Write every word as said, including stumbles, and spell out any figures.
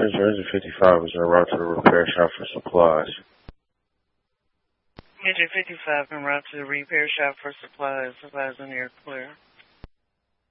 Engine fifty-five is en route to the repair shop for supplies. Engine fifty-five en route to the repair shop for supplies. Supplies in the air clear.